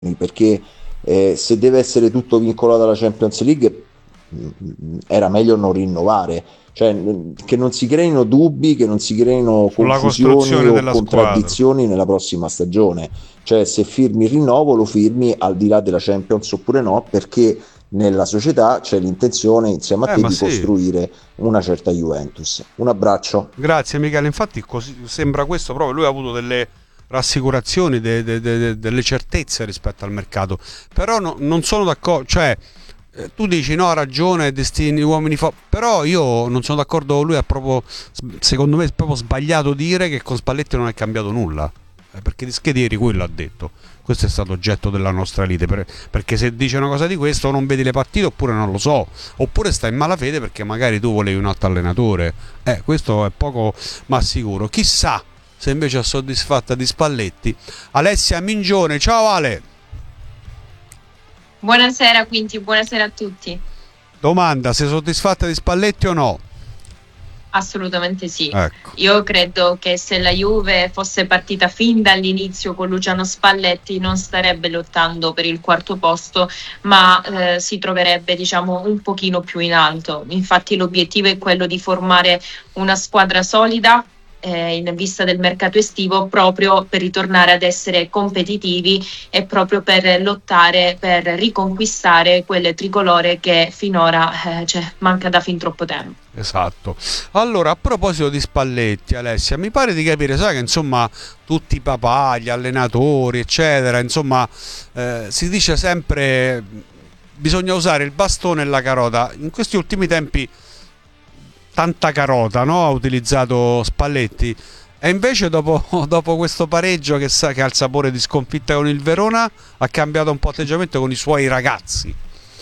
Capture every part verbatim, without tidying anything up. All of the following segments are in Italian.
perché eh, se deve essere tutto vincolato alla Champions League mh, era meglio non rinnovare, cioè mh, che non si creino dubbi, che non si creino sulla confusioni costruzione o della squadra. contraddizioni nella prossima stagione, cioè se firmi il rinnovo lo firmi al di là della Champions oppure no, perché nella società c'è l'intenzione insieme a Eh, te ma di sì. costruire una certa Juventus. Un abbraccio. Grazie Michele, infatti così, sembra questo proprio, lui ha avuto delle rassicurazioni, de- de- de- de- delle certezze rispetto al mercato, però no- non sono d'accordo, cioè eh, tu dici no, ha ragione, destini uomini fa, però io non sono d'accordo con lui, ha proprio, secondo me è proprio sbagliato dire che con Spalletti non è cambiato nulla, eh, perché di Schedieri quello ha detto. Questo è stato oggetto della nostra lite, per- perché se dice una cosa di questo o non vedi le partite oppure non lo so, oppure sta in malafede perché magari tu volevi un altro allenatore. Eh, questo è poco ma sicuro. Chissà se invece è soddisfatta di Spalletti. Alessia Mingione, ciao Ale. Buonasera Quinti, buonasera a tutti. Domanda, sei soddisfatta di Spalletti o no? Assolutamente sì. Ecco. Io credo che se la Juve fosse partita fin dall'inizio con Luciano Spalletti non starebbe lottando per il quarto posto, ma eh, si troverebbe, diciamo, un pochino più in alto. Infatti l'obiettivo è quello di formare una squadra solida eh, in vista del mercato estivo, proprio per ritornare ad essere competitivi e proprio per lottare per riconquistare quelle tricolore che finora eh, cioè, manca da fin troppo tempo. Esatto. Allora, a proposito di Spalletti, Alessia, mi pare di capire, sai che insomma tutti i papà, gli allenatori, eccetera, insomma, eh, si dice sempre bisogna usare il bastone e la carota. In questi ultimi tempi tanta carota, no? Ha utilizzato Spalletti. E invece dopo, dopo questo pareggio che, sa, che ha il sapore di sconfitta con il Verona, ha cambiato un po' atteggiamento con i suoi ragazzi.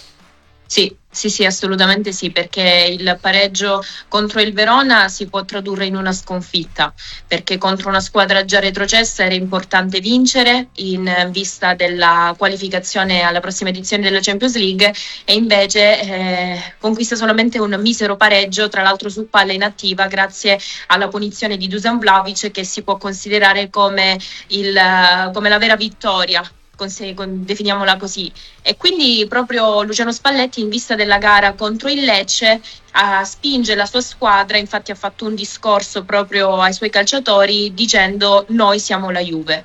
Sì, sì, sì, assolutamente sì, perché il pareggio contro il Verona si può tradurre in una sconfitta, perché contro una squadra già retrocessa era importante vincere in vista della qualificazione alla prossima edizione della Champions League e invece eh, conquista solamente un misero pareggio, tra l'altro su palla inattiva, grazie alla punizione di Dusan Vlahovic che si può considerare come, il, come la vera vittoria. Definiamola così, e quindi proprio Luciano Spalletti in vista della gara contro il Lecce uh, spinge la sua squadra, infatti ha fatto un discorso proprio ai suoi calciatori dicendo noi siamo la Juve.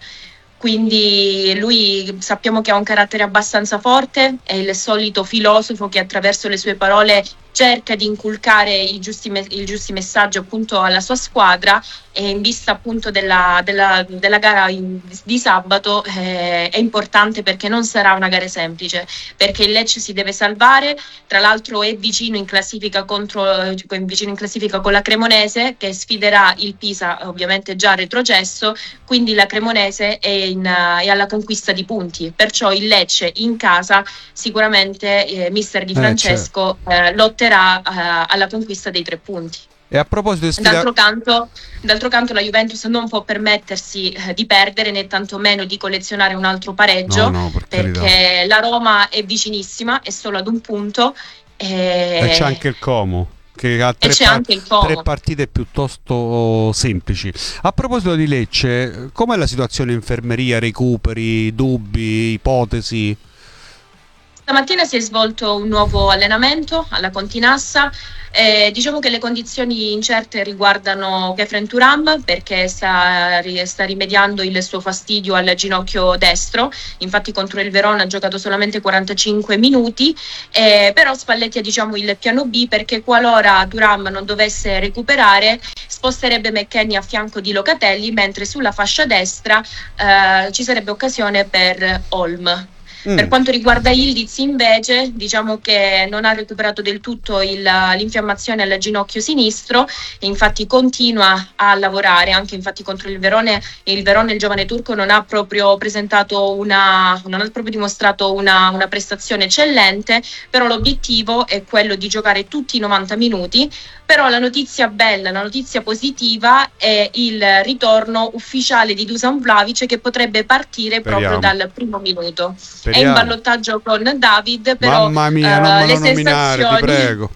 Quindi lui sappiamo che ha un carattere abbastanza forte, è il solito filosofo che attraverso le sue parole cerca di inculcare i giusti, me- i giusti messaggi appunto alla sua squadra, e in vista appunto della, della, della gara in, di sabato eh, è importante perché non sarà una gara semplice, perché il Lecce si deve salvare, tra l'altro è vicino in classifica contro vicino in classifica con la Cremonese che sfiderà il Pisa, ovviamente già retrocesso, quindi la Cremonese è, in, è alla conquista di punti, perciò il Lecce in casa sicuramente eh, mister Di Eh, certo. Francesco eh, lotterà eh, alla conquista dei tre punti. E a proposito di sfida... D'altro canto, d'altro canto la Juventus non può permettersi eh, di perdere né tantomeno di collezionare un altro No, pareggio, no, per carità. perché la Roma è vicinissima, è solo ad un punto E c'è e, anche il Como, che ha e tre, c'è par- anche il tre Como. partite piuttosto semplici. A proposito di Lecce, com'è la situazione infermeria, recuperi, dubbi, ipotesi? Stamattina si è svolto un nuovo allenamento alla Continassa. Eh, diciamo che le condizioni incerte riguardano Kefren Turam perché sta, sta rimediando il suo fastidio al ginocchio destro, infatti contro il Verona ha giocato solamente quarantacinque minuti, eh, però Spalletti ha diciamo il piano B perché qualora Turam non dovesse recuperare sposterebbe McKennie a fianco di Locatelli, mentre sulla fascia destra eh, ci sarebbe occasione per Holm. Per Mm. quanto riguarda Ildiz invece, diciamo che non ha recuperato del tutto il, l'infiammazione al ginocchio sinistro, e infatti continua a lavorare, anche infatti contro il Verone, il Verone, il giovane turco, non ha proprio presentato una, non ha proprio dimostrato una, una prestazione eccellente, però l'obiettivo è quello di giocare tutti i novanta minuti. Però la notizia bella, la notizia positiva è il ritorno ufficiale di Dusan Vlahovic che potrebbe partire proprio Speriamo. dal primo minuto. È in Speriamo. ballottaggio con David, però Mamma mia, non uh, me le lo nominare, ti sensazioni prego.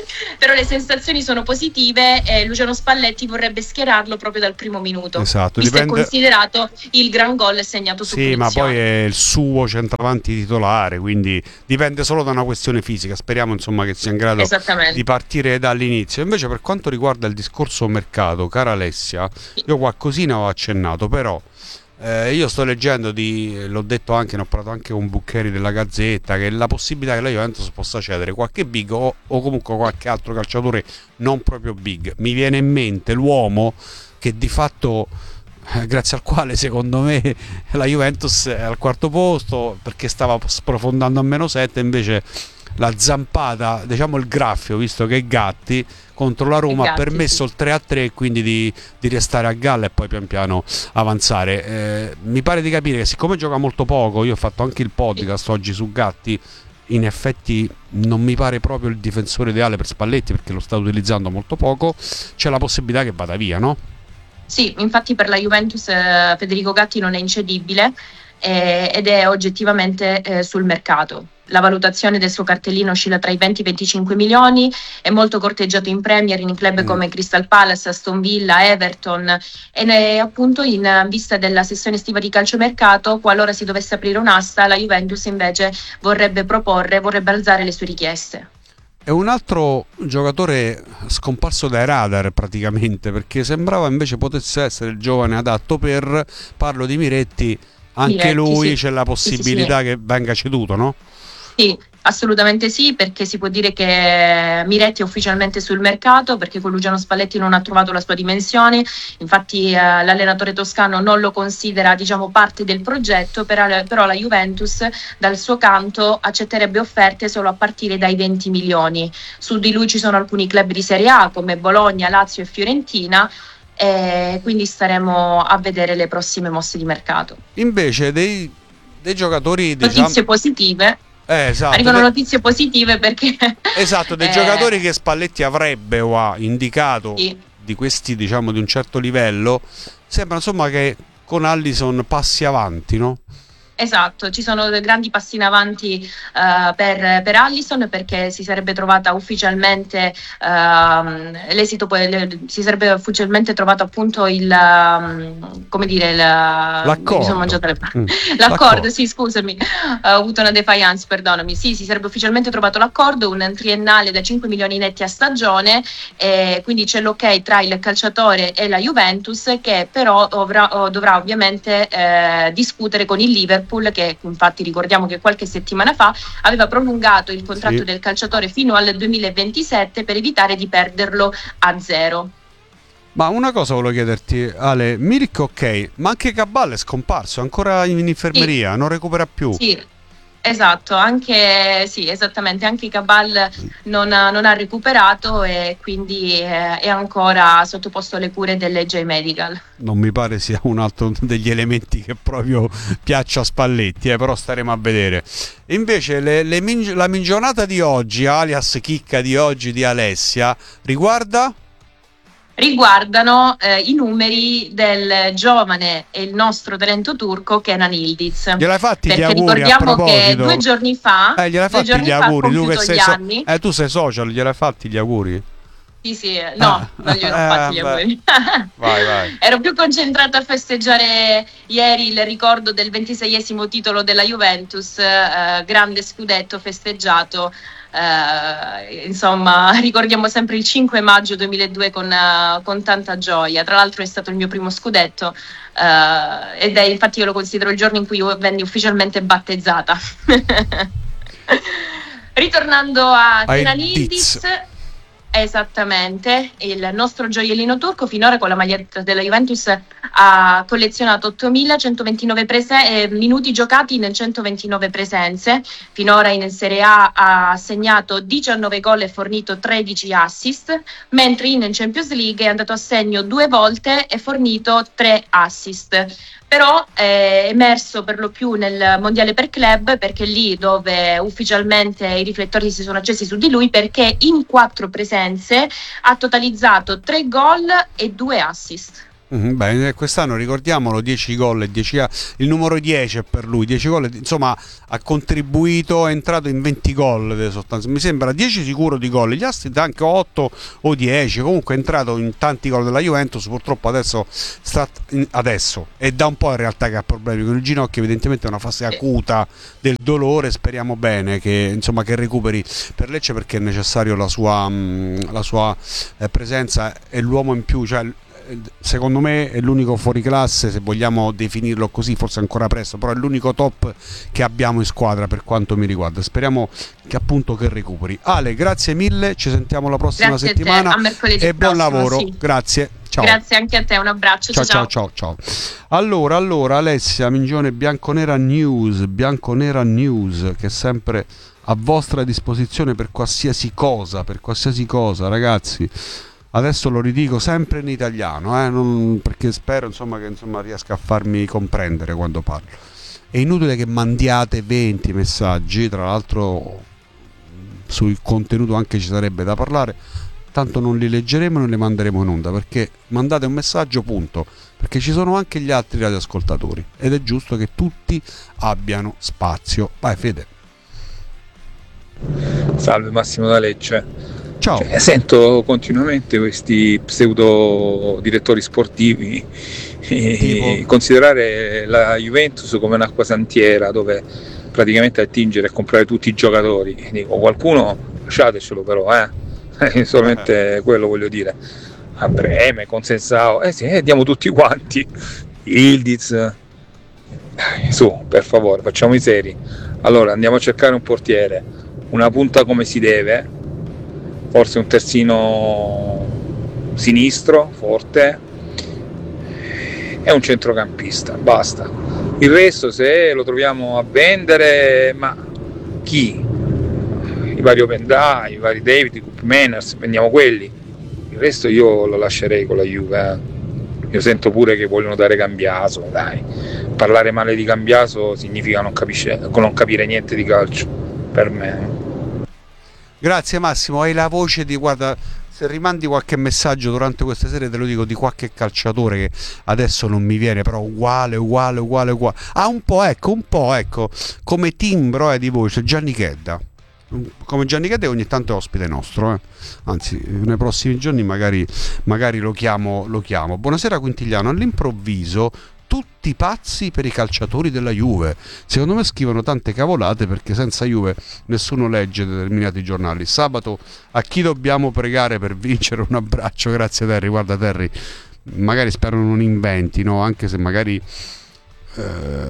però le sensazioni sono positive e Luciano Spalletti vorrebbe schierarlo proprio dal primo minuto. Esatto, visto dipende... è considerato il gran gol segnato su Sì, punizione. ma poi è il suo centravanti titolare, quindi dipende solo da una questione fisica. Speriamo insomma che sia in grado di partire dall'inizio. Invece per quanto riguarda il discorso mercato, cara Alessia, io qualcosina ho accennato, però Eh, io sto leggendo di, l'ho detto anche, ne ho parlato anche con Buccheri della Gazzetta, che la possibilità che la Juventus possa cedere qualche big o, o comunque qualche altro calciatore non proprio big. Mi viene in mente l'uomo che di fatto, eh, grazie al quale secondo me la Juventus è al quarto posto, perché stava sprofondando a meno sette, invece la zampata, diciamo il graffio, visto che Gatti contro la Roma ha permesso il tre a tre e quindi di, di restare a galla e poi pian piano avanzare. Eh, mi pare di capire che siccome gioca molto poco, io ho fatto anche il podcast oggi su Gatti, in effetti non mi pare proprio il difensore ideale per Spalletti, perché lo sta utilizzando molto poco. C'è la possibilità che vada via, no? Sì, infatti per la Juventus eh, Federico Gatti non è incedibile eh, ed è oggettivamente eh, sul mercato. La valutazione del suo cartellino oscilla tra i venti e i venticinque milioni, è molto corteggiato in Premier in club mm. come Crystal Palace, Aston Villa, Everton, e ne, appunto in vista della sessione estiva di calciomercato, qualora si dovesse aprire un'asta, la Juventus invece vorrebbe proporre, vorrebbe alzare le sue richieste. È un altro giocatore scomparso dai radar praticamente, perché sembrava invece potesse essere il giovane adatto per, parlo di Miretti, anche Miretti, lui sì. C'è la possibilità sì, sì, sì. che venga ceduto, no? Sì, assolutamente sì, perché si può dire che Miretti è ufficialmente sul mercato, perché con Luciano Spalletti non ha trovato la sua dimensione. Infatti eh, l'allenatore toscano non lo considera, diciamo, parte del progetto, però, però la Juventus dal suo canto accetterebbe offerte solo a partire dai venti milioni. Su di lui ci sono alcuni club di Serie A come Bologna, Lazio e Fiorentina, e quindi staremo a vedere le prossime mosse di mercato. Invece dei, dei giocatori, diciamo... notizie positive. Eh, esatto. Arrivano notizie positive perché esatto, dei eh... giocatori che Spalletti avrebbe o ha indicato sì. di questi, diciamo, di un certo livello, sembra insomma che con Alisson passi avanti, no? Esatto, ci sono grandi passi in avanti uh, per, per Alisson, perché si sarebbe trovata ufficialmente uh, l'esito, le, si sarebbe ufficialmente trovato appunto il um, come dire il, l'accordo. Mi sono mangiata le... mm. l'accordo, l'accordo, sì, scusami, uh, ho avuto una defiance, perdonami. Sì, si sarebbe ufficialmente trovato l'accordo, un triennale da cinque milioni netti a stagione, e quindi c'è l'ok tra il calciatore e la Juventus, che però dovrà, dovrà ovviamente eh, discutere con il Liverpool, che infatti ricordiamo che qualche settimana fa aveva prolungato il contratto sì. del calciatore fino al duemilaventisette per evitare di perderlo a zero. Ma una cosa volevo chiederti, Ale, Milik ok, ma anche Cabal è scomparso, è ancora in infermeria, sì. non recupera più. Sì. Esatto, anche sì, esattamente, anche Cabal non ha, non ha recuperato e quindi eh, è ancora sottoposto alle cure delle J Medical. Non mi pare sia un altro degli elementi che proprio piaccia a Spalletti, eh, però staremo a vedere. Invece le, le min- la mingionata di oggi, alias chicca di oggi di Alessia, riguarda... riguardano eh, i numeri del giovane e il nostro talento turco Kenan Yildiz. Gliel'hai fatti perché gli auguri? Ricordiamo che due giorni fa eh, gliel'hai fatti due gli auguri, tu che sei so- anni. eh, tu sei social, gliel'hai fatti gli auguri? Sì, sì, no, ah. non gli ho fatti gli auguri. Vai, vai. Ero più concentrata a festeggiare ieri il ricordo del ventiseiesimo titolo della Juventus, eh, grande scudetto festeggiato. Uh, insomma, ricordiamo sempre il cinque maggio duemiladue con, uh, con tanta gioia. Tra l'altro è stato il mio primo scudetto uh, ed è infatti io lo considero il giorno in cui io venni ufficialmente battezzata. Ritornando a Kenan Yildiz, esattamente, il nostro gioiellino turco finora con la maglietta della Juventus ha collezionato ottomilacentoventinove prese- eh, minuti giocati in centoventinove presenze. Finora in Serie A ha segnato diciannove gol e fornito tredici assist, mentre in Champions League è andato a segno due volte e fornito tre assist. Però è emerso per lo più nel mondiale per club, perché è lì dove ufficialmente i riflettori si sono accesi su di lui, perché in quattro presenze ha totalizzato tre gol e due assist. Mm, bene, quest'anno ricordiamolo, dieci gol e dieci, il numero dieci è per lui, dieci gol, insomma ha contribuito, è entrato in venti gol, mi sembra dieci sicuro di gol, gli altri anche otto o dieci, comunque è entrato in tanti gol della Juventus. Purtroppo adesso sta adesso è da un po' in realtà che ha problemi con il ginocchio, evidentemente è una fase acuta del dolore, speriamo bene che insomma che recuperi per Lecce, perché è necessario la sua, la sua eh, presenza, è l'uomo in più, cioè secondo me è l'unico fuoriclasse, se vogliamo definirlo così, forse ancora presto, però è l'unico top che abbiamo in squadra per quanto mi riguarda. Speriamo che appunto che recuperi. Ale, grazie mille, ci sentiamo la prossima grazie settimana a, te, a mercoledì e buon prossimo, lavoro, sì. Grazie. Ciao. Grazie anche a te, un abbraccio. Ciao ciao ciao ciao. Allora, allora Alessia Mingione, Bianconera News, Bianconera News, che è sempre a vostra disposizione per qualsiasi cosa, per qualsiasi cosa, ragazzi. Adesso lo ridico sempre in italiano, eh? non, perché spero insomma, che insomma, riesca a farmi comprendere quando parlo. È inutile che mandiate venti messaggi, tra l'altro sul contenuto anche ci sarebbe da parlare, tanto non li leggeremo e non li manderemo in onda, perché mandate un messaggio, punto, perché ci sono anche gli altri radioascoltatori ed è giusto che tutti abbiano spazio. Vai Fede. Salve, Massimo da Lecce. Ciao. Cioè, sento continuamente questi pseudo direttori sportivi e considerare la Juventus come un'acquasantiera dove praticamente attingere e comprare tutti i giocatori. Dico, qualcuno lasciatecelo però, eh. solamente quello voglio dire. A Breme, Consensao, eh sì, eh, diamo tutti quanti. Ildiz, eh, su, per favore, facciamo i seri. Allora andiamo a cercare un portiere, una punta come si deve, forse un terzino sinistro forte e un centrocampista, basta. Il resto se lo troviamo a vendere, ma chi? I vari Opendai, i vari David, i Cup Manners, vendiamo quelli. Il resto io lo lascerei con la Juve, eh. Io sento pure che vogliono dare Cambiaso, dai. Parlare male di Cambiaso significa non, capisce, non capire niente di calcio, per me. Grazie Massimo, hai la voce di, guarda, se rimandi qualche messaggio durante queste serie te lo dico, di qualche calciatore che adesso non mi viene, però uguale, uguale, uguale, uguale. Ah, un po', ecco, un po', ecco, come timbro eh, di voce, Gianni Chedda. Come Gianni Chedda ogni tanto è ospite nostro, eh. Anzi, nei prossimi giorni magari, magari lo chiamo, lo chiamo. Buonasera Quintigliano, all'improvviso tutti pazzi per i calciatori della Juve. Secondo me scrivono tante cavolate perché senza Juve nessuno legge determinati giornali. Sabato a chi dobbiamo pregare per vincere? Un abbraccio, grazie Terry. Guarda Terry, magari spero non inventino, anche se magari eh,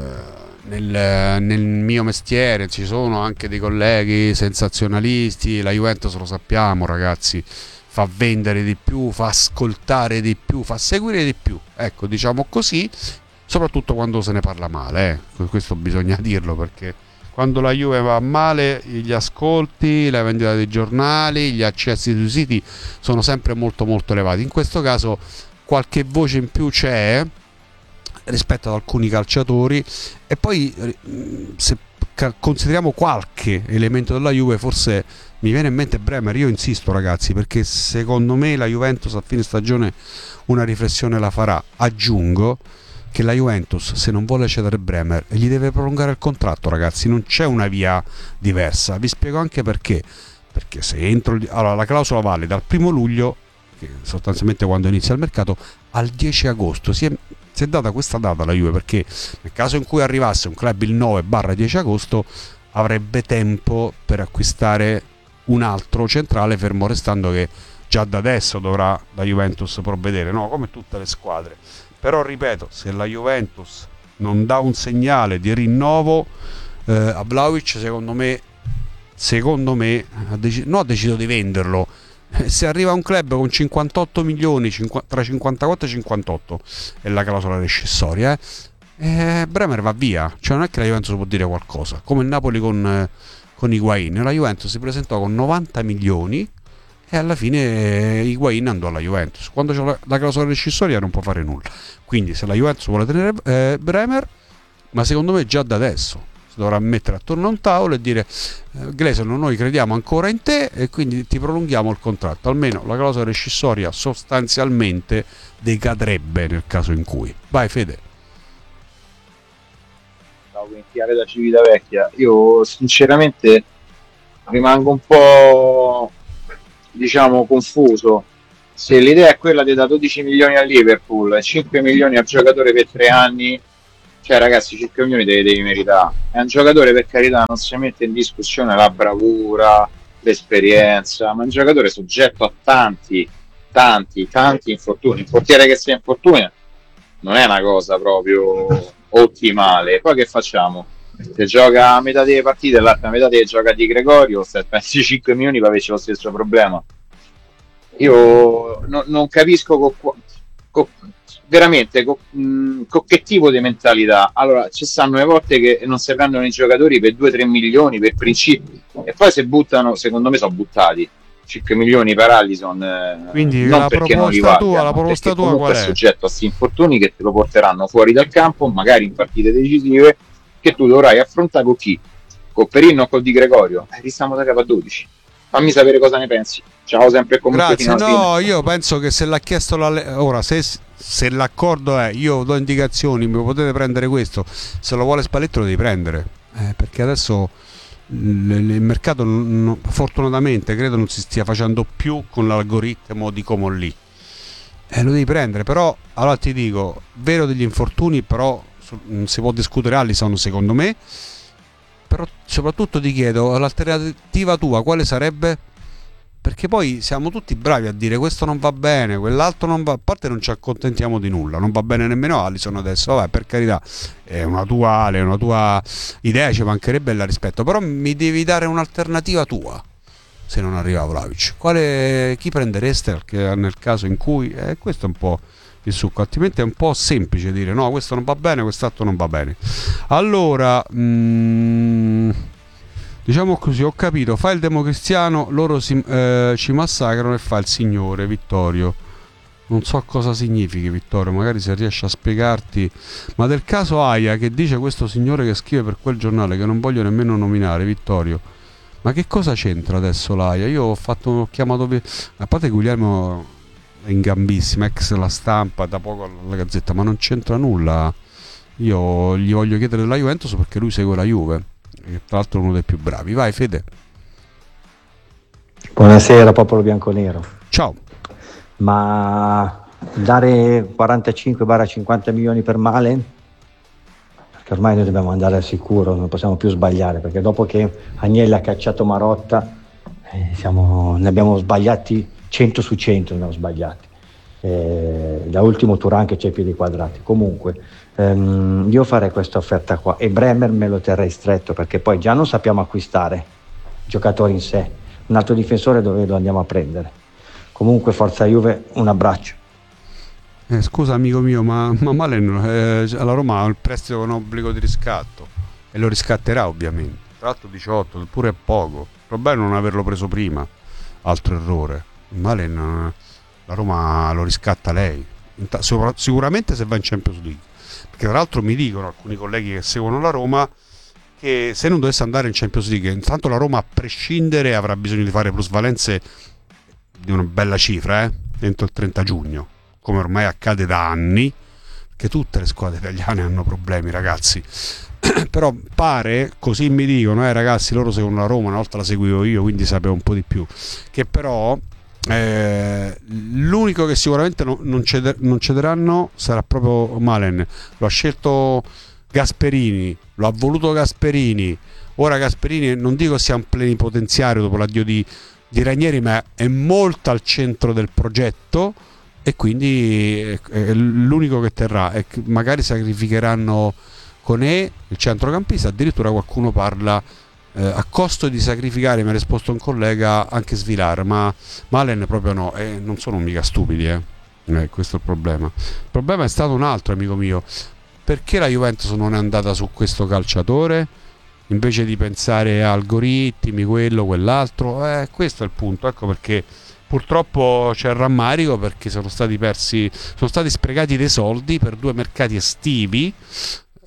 nel, nel mio mestiere ci sono anche dei colleghi sensazionalisti. La Juventus, lo sappiamo ragazzi, fa vendere di più, fa ascoltare di più, fa seguire di più, ecco, diciamo così, soprattutto quando se ne parla male, eh. Questo bisogna dirlo, perché quando la Juve va male gli ascolti, la vendita dei giornali, gli accessi sui siti sono sempre molto molto elevati. In questo caso qualche voce in più c'è rispetto ad alcuni calciatori, e poi se consideriamo qualche elemento della Juve, forse mi viene in mente Bremer. Io insisto ragazzi, perché secondo me la Juventus a fine stagione una riflessione la farà. Aggiungo che la Juventus, se non vuole cedere Bremer, gli deve prolungare il contratto ragazzi, non c'è una via diversa. Vi spiego anche perché. Perché se entro, allora la clausola vale dal primo luglio, che sostanzialmente quando inizia il mercato, al dieci agosto. Si è, si è data questa data alla Juve perché nel caso in cui arrivasse un club il nove dieci agosto avrebbe tempo per acquistare un altro centrale, fermo restando che già da adesso dovrà la Juventus provvedere, no? Come tutte le squadre. Però ripeto, se la Juventus non dà un segnale di rinnovo eh, a Vlahovic, secondo me secondo me ha dec- no, ha deciso di venderlo. Se arriva un club con cinquantotto milioni, cinquanta, tra cinquantaquattro e cinquantotto è la clausola rescissoria, eh? Eh, Bremer va via, cioè non è che la Juventus può dire qualcosa, come il Napoli con, eh, con Higuain. La Juventus si presentò con novanta milioni e alla fine Higuain andò alla Juventus. Quando c'è la, la clausola rescissoria non può fare nulla, quindi se la Juventus vuole tenere eh, Bremer, ma secondo me già da adesso dovrà mettere attorno a un tavolo e dire eh, Gleason, noi crediamo ancora in te e quindi ti prolunghiamo il contratto, almeno la clausola rescissoria sostanzialmente decadrebbe nel caso in cui. Vai Fede. Chiare da Civitavecchia, io sinceramente rimango un po', diciamo, confuso. Se l'idea è quella di dare dodici milioni a Liverpool e cinque milioni al giocatore per tre anni, cioè ragazzi, cinque milioni devi, devi meritare. È un giocatore, per carità, non si mette in discussione la bravura, l'esperienza, ma è un giocatore soggetto a tanti, tanti, tanti infortuni. Il portiere che si infortuna non è una cosa proprio ottimale. Poi che facciamo? Se gioca a metà delle partite e l'altra metà delle gioca Di Gregorio, se pensi cinque milioni per averci lo stesso problema. Io no, non capisco co, co, veramente co, mh, con che tipo di mentalità. Allora, ci stanno le volte che non si prendono i giocatori per due tre milioni per principi e poi se buttano, secondo me sono buttati cinque milioni per Alisson, eh, quindi non la perché non li proposta valga, tua, la proposta tua qual è è? Soggetto a questi infortuni che te lo porteranno fuori dal campo, magari in partite decisive, che tu dovrai affrontare con chi? Con Perin o con Di Gregorio? Eh, stiamo da capo a dodici. Fammi sapere cosa ne pensi. Ciao, sempre comunque. Grazie. No, io penso che se l'ha chiesto la, ora se, se l'accordo è io do indicazioni, mi potete prendere questo, se lo vuole Spalletti lo devi prendere, eh, perché adesso il mercato non, fortunatamente credo non si stia facendo più con l'algoritmo di Comolli, eh, lo devi prendere. Però allora ti dico, vero degli infortuni, però si può discutere Alisson secondo me, però soprattutto ti chiedo l'alternativa tua quale sarebbe, perché poi siamo tutti bravi a dire questo non va bene, quell'altro non va, a parte non ci accontentiamo di nulla, non va bene nemmeno Alisson adesso, vabbè, per carità, è una tua, è una tua idea, ci mancherebbe, la rispetto, però mi devi dare un'alternativa tua se non arriva Vlahovic, quale, chi prendereste nel caso in cui, eh, questo è un po' il succo, altrimenti è un po' semplice dire no, questo non va bene, quest'altro non va bene. Allora mh, diciamo così, ho capito, fa il democristiano, loro si, eh, ci massacrano e fa il signore Vittorio. Non so cosa significhi Vittorio, magari se riesci a spiegarti. Ma del caso Aia che dice questo signore che scrive per quel giornale che non voglio nemmeno nominare, Vittorio, ma che cosa c'entra adesso l'Aia? Io ho fatto, ho chiamato, a parte Guglielmo è in gambissima, ex La Stampa, da poco alla Gazzetta, ma non c'entra nulla. Io gli voglio chiedere della Juventus perché lui segue la Juve, che tra l'altro è uno dei più bravi. Vai Fede. Buonasera popolo bianconero. Ciao. Ma dare quarantacinque cinquanta milioni per Malen, perché ormai noi dobbiamo andare al sicuro, non possiamo più sbagliare, perché dopo che Agnelli ha cacciato Marotta eh, siamo, ne abbiamo sbagliati cento su cento, ne abbiamo sbagliati, eh, da ultimo Turan che c'è i piedi quadrati. Comunque ehm, io farei questa offerta qua e Bremer me lo terrei stretto, perché poi già non sappiamo acquistare giocatori in sé, un altro difensore dove lo andiamo a prendere. Comunque forza Juve, un abbraccio. Eh, scusa amico mio, ma, ma Malen eh, alla Roma ha il prestito con obbligo di riscatto e lo riscatterà ovviamente, tra l'altro diciotto, pure è poco, il problema è non averlo preso prima, altro errore. Malen, la Roma lo riscatta lei, sicuramente se va in Champions League, perché tra l'altro mi dicono alcuni colleghi che seguono la Roma che se non dovesse andare in Champions League, intanto la Roma a prescindere avrà bisogno di fare plusvalenze di una bella cifra eh, entro il trenta giugno, come ormai accade da anni, che tutte le squadre italiane hanno problemi, ragazzi. Però pare, così mi dicono, eh ragazzi, loro seguono la Roma, una volta la seguivo io, quindi sapevo un po' di più, che però eh, l'unico che sicuramente no, non, ceder- non cederanno sarà proprio Malen. Lo ha scelto Gasperini, lo ha voluto Gasperini. Ora Gasperini non dico sia un plenipotenziario dopo l'addio di, di Ranieri, ma è molto al centro del progetto e quindi è, è l'unico che terrà, e magari sacrificheranno Koné, il centrocampista, addirittura qualcuno parla eh, a costo di sacrificare, mi ha risposto un collega, anche Svilar, ma Malen proprio no, e non sono mica stupidi, eh. Eh, questo è il problema. Il problema è stato un altro, amico mio, perché la Juventus non è andata su questo calciatore invece di pensare a algoritmi, quello, quell'altro, eh, questo è il punto, ecco perché purtroppo c'è il rammarico, perché sono stati persi, sono stati sprecati dei soldi per due mercati estivi. Eh,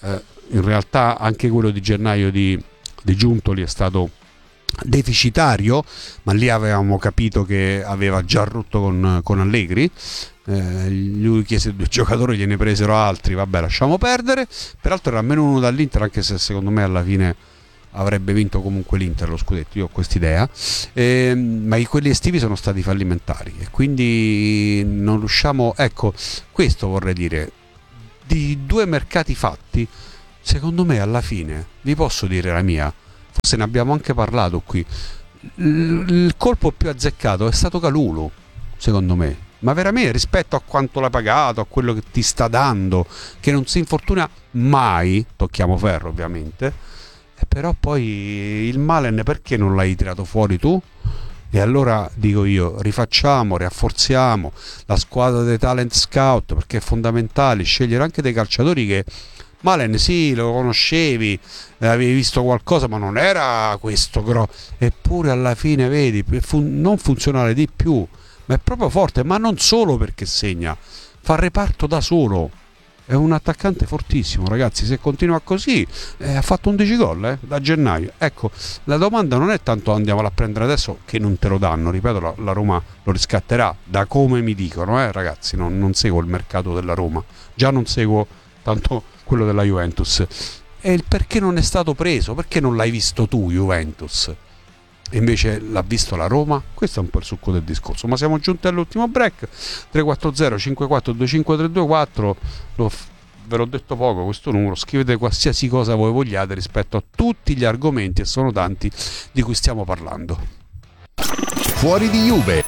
in realtà anche quello di gennaio di, di Giuntoli è stato deficitario, ma lì avevamo capito che aveva già rotto con, con Allegri. Eh, lui chiese due giocatori, gliene presero altri, vabbè, lasciamo perdere. Peraltro era meno uno dall'Inter, anche se secondo me alla fine avrebbe vinto comunque l'Inter lo scudetto, io ho quest'idea, eh, ma i, quelli estivi sono stati fallimentari e quindi non riusciamo, ecco, questo vorrei dire, di due mercati fatti, secondo me alla fine, vi posso dire la mia, forse ne abbiamo anche parlato qui, il, il colpo più azzeccato è stato Kalulu, secondo me, ma veramente rispetto a quanto l'ha pagato, a quello che ti sta dando, che non si infortuna mai, tocchiamo ferro ovviamente, però poi il Malen perché non l'hai tirato fuori tu? E allora dico io, rifacciamo, rafforziamo la squadra dei talent scout, perché è fondamentale scegliere anche dei calciatori che Malen sì, lo conoscevi, avevi visto qualcosa, ma non era questo grosso, eppure alla fine vedi, fun- non funzionare di più, ma è proprio forte, ma non solo perché segna, fa reparto da solo. È un attaccante fortissimo, ragazzi, se continua così eh, ha fatto undici gol eh, da gennaio. Ecco, la domanda non è tanto andiamola a prendere adesso, che non te lo danno, ripeto, la, la Roma lo riscatterà, da come mi dicono, eh, ragazzi, non, non seguo il mercato della Roma, già non seguo tanto quello della Juventus. E il perché non è stato preso, perché non l'hai visto tu Juventus? E invece l'ha visto la Roma. Questo è un po' il succo del discorso. Ma siamo giunti all'ultimo break. Tre quattro zero cinque quattro due cinque tre due quattro, lo, ve l'ho detto poco questo numero, scrivete qualsiasi cosa voi vogliate rispetto a tutti gli argomenti, e sono tanti, di cui stiamo parlando. Fuori di Juve.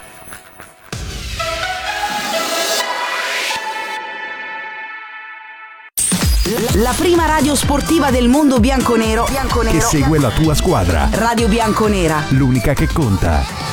La prima radio sportiva del mondo bianconero, bianconero che segue la tua squadra. Radio Bianconera, l'unica che conta.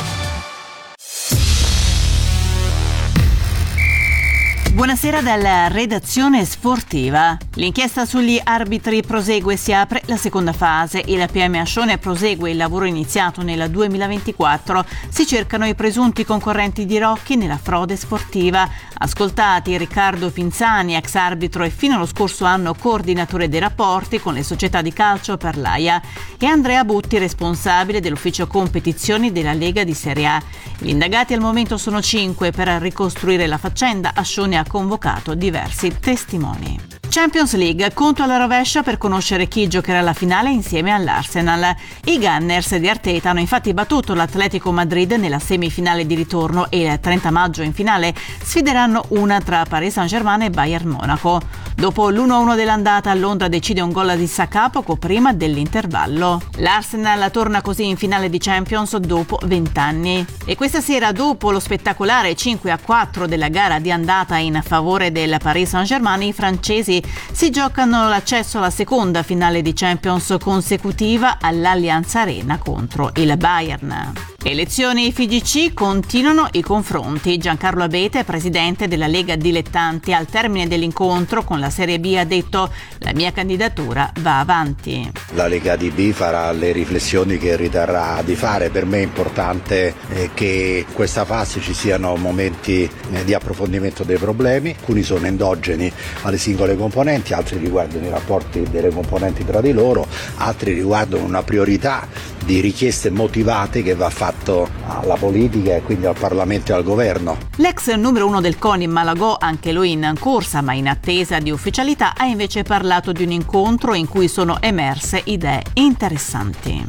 Buonasera dalla redazione sportiva. L'inchiesta sugli arbitri prosegue, si apre la seconda fase. Il P M Ascione prosegue il lavoro iniziato nel duemilaventiquattro. Si cercano i presunti concorrenti di Rocchi nella frode sportiva. Ascoltati Riccardo Pinzani, ex arbitro e fino allo scorso anno coordinatore dei rapporti con le società di calcio per l'A I A, e Andrea Butti, responsabile dell'ufficio competizioni della Lega di Serie A. Gli indagati al momento sono cinque. Per ricostruire la faccenda, Ascione ha convocato diversi testimoni. Champions League, conto alla rovescia per conoscere chi giocherà la finale insieme all'Arsenal. I Gunners di Arteta hanno infatti battuto l'Atletico Madrid nella semifinale di ritorno e il trenta maggio in finale sfideranno una tra Paris Saint-Germain e Bayern Monaco. Dopo l'uno a uno dell'andata, Londra decide un gol di Saka poco prima dell'intervallo. L'Arsenal torna così in finale di Champions dopo vent'anni. E questa sera, dopo lo spettacolare cinque a quattro della gara di andata in favore del Paris Saint-Germain, i francesi si giocano l'accesso alla seconda finale di Champions consecutiva all'Allianz Arena contro il Bayern. Elezioni F I G C, continuano i confronti. Giancarlo Abete, presidente della Lega Dilettanti, al termine dell'incontro con la Serie B ha detto: la mia candidatura va avanti. La Lega D B farà le riflessioni che riterrà di fare. Per me è importante eh, che in questa fase ci siano momenti eh, di approfondimento dei problemi. Alcuni sono endogeni alle singole componenti, altri riguardano i rapporti delle componenti tra di loro, altri riguardano una priorità di richieste motivate che va fatto alla politica e quindi al Parlamento e al governo. L'ex numero uno del CONI Malagò, anche lui in corsa ma in attesa di ufficialità, ha invece parlato di un incontro in cui sono emerse idee interessanti.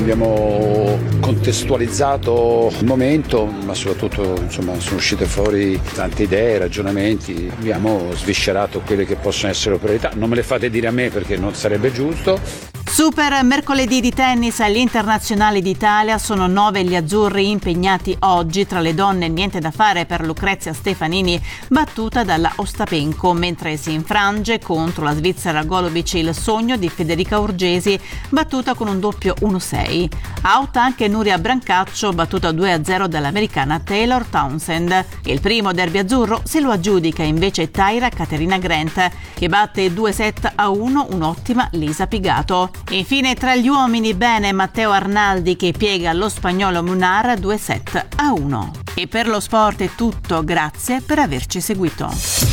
Abbiamo contestualizzato il momento, ma soprattutto insomma sono uscite fuori tante idee, ragionamenti, abbiamo sviscerato quelle che possono essere priorità. Non me le fate dire a me perché non sarebbe giusto. Super mercoledì di tennis agli internazionali d'Italia, sono nove gli azzurri impegnati oggi. Tra le donne niente da fare per Lucrezia Stefanini, battuta dalla Ostapenko, mentre si infrange contro la Svizzera Golobic il sogno di Federica Urgesi, battuta con un doppio uno sei. Out anche Nuria Brancaccio, battuta due a zero dall'americana Taylor Townsend. Il primo derby azzurro se lo aggiudica invece Taira Caterina Grant, che batte due set a uno un'ottima Lisa Pigato. Infine tra gli uomini bene Matteo Arnaldi che piega lo spagnolo Munar due set a uno. E per lo sport è tutto, grazie per averci seguito.